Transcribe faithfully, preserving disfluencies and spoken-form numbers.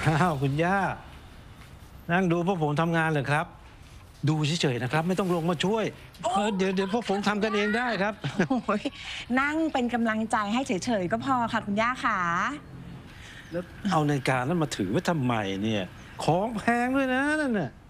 อ้าวคุณย่านั่งดูพวกผมทำงานเลยครับดูเฉยๆนะครับไม่ต้องลงมาช่วยเออเดี๋ยวเดี๋ยวพวกผมทำกันเองได้ครับโอ้ยนั่งเป็นกำลังใจให้เฉยๆก็พอค่ะคุณย่าค่ะแล้วเอานาฬิกานั้นมาถือไว้ทำไมเนี่ยของแพงด้วยนะนั่นน่ะ